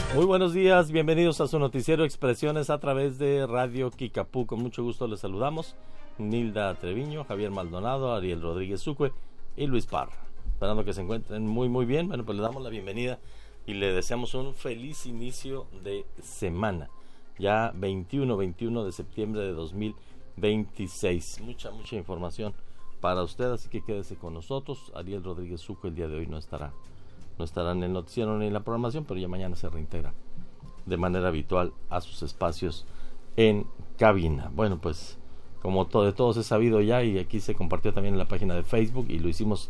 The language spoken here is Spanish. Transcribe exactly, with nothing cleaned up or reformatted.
Muy buenos días, bienvenidos a su noticiero Expresiones a través de Radio Kikapú. Con mucho gusto les saludamos Nilda Treviño, Javier Maldonado, Ariel Rodríguez Sucue y Luis Parra. Esperando que se encuentren muy muy bien. Bueno, pues le damos la bienvenida y le deseamos un feliz inicio de semana. Ya veintiuno de septiembre de dos mil veintiséis. Mucha, mucha información para usted, así que quédese con nosotros. Ariel Rodríguez Sucue el día de hoy no estará. No estará en el noticiero ni en la programación, pero ya mañana se reintegra de manera habitual a sus espacios en cabina. Bueno, pues como todo, de todos es sabido ya, y aquí se compartió también en la página de Facebook y lo hicimos